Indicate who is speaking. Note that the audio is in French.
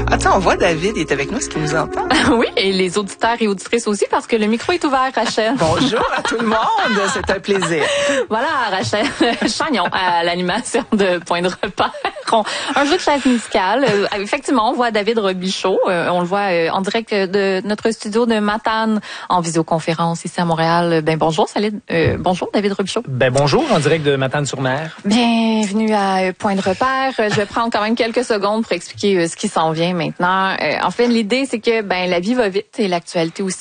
Speaker 1: Attends, on voit David, il est avec nous, est-ce qu'il nous entend?
Speaker 2: Oui, et les auditeurs et auditrices aussi, parce que le micro est ouvert, Rachel.
Speaker 1: Bonjour à tout le monde, c'est un plaisir.
Speaker 2: Voilà, Rachel Chagnon à l'animation de Point de repère. Un jeu de chaise musicale. Effectivement, on voit David Robichaud. On le voit en direct de notre studio de Matane en visioconférence ici à Montréal. Bonjour, bonjour David Robichaud.
Speaker 3: Bonjour, en direct de Matane-sur-Mer.
Speaker 2: Bienvenue à Point de repère. Je vais prendre quand même quelques secondes pour expliquer ce qui s'en vient maintenant. En fait, l'idée, c'est que la vie va vite et l'actualité aussi.